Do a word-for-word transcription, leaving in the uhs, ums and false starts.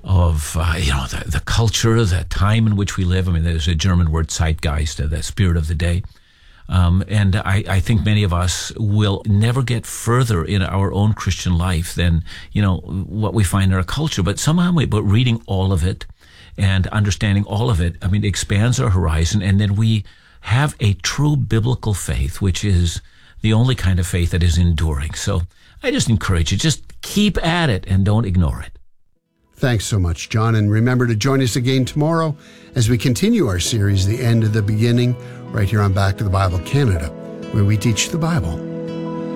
of uh, you know the, the culture, the time in which we live. I mean, there's a German word, Zeitgeist, uh, the spirit of the day. Um, and I, I think many of us will never get further in our own Christian life than, you know, what we find in our culture. But somehow, we, but reading all of it and understanding all of it, I mean, it expands our horizon, and then we have a true biblical faith, which is the only kind of faith that is enduring. So I just encourage you, just keep at it and don't ignore it. Thanks so much, John. And remember to join us again tomorrow as we continue our series, The End of the Beginning, right here on Back to the Bible Canada, where we teach the Bible